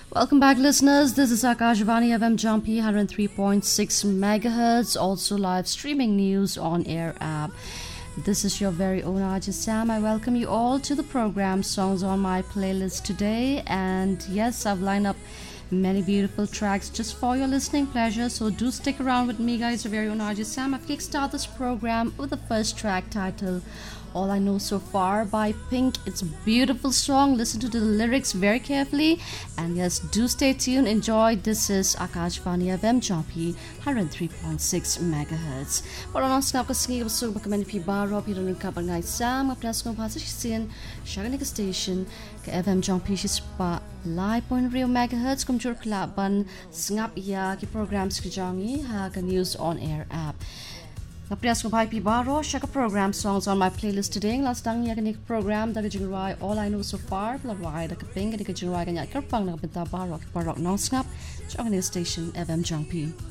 Welcome back, listeners. This is Akashvani FM Jumpy 103.6 megahertz. Also live streaming news on air app. This is your very own Ajit Sam. I welcome you all to the program Songs on My Playlist today. And yes, I've lined up many beautiful tracks just for your listening pleasure. So do stick around with me, guys. Your very own Ajit Sam. I've kickstarted this program with the first track titled All I Know So Far by Pink. It's a beautiful song. Listen to the lyrics very carefully. And yes, do stay tuned. Enjoy. This is Akashvani FM Jumpy 103.6 megahertz. Para nang snap ka singi busog bakaman pi baro pi ron ka bangay sam apnas ko pasok sin shagan ka station ka FM Jumpy spa live point real megahertz kumjur klaban snap ya ki programs ki jangi ha ka news on air app. Naprias ko bhai pi baro shaka program Songs on My Playlist today last tang ya kanik program da jingrai All I Know So Far rai da kaping ka jingrai ka nyat karpang na benta baro ki parok non snap shagan station FM Jumpy.